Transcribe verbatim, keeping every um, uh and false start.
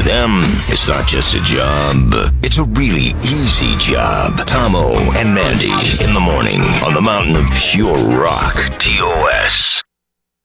them, it's not just a job. It's a really easy job. Tomo and Mandy in the morning on the mountain of pure rock. T O S.